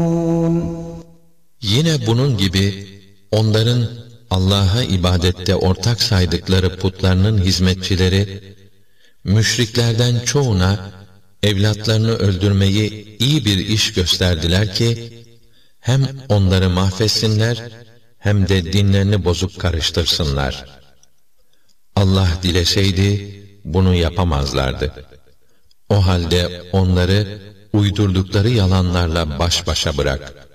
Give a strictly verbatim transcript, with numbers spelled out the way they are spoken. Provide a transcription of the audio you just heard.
Yine bunun gibi onların Allah'a ibadette ortak saydıkları putlarının hizmetçileri, müşriklerden çoğuna evlatlarını öldürmeyi iyi bir iş gösterdiler ki, hem onları mahvetsinler, hem de dinlerini bozup karıştırsınlar. Allah dileseydi, bunu yapamazlardı. O halde onları uydurdukları yalanlarla baş başa bırak.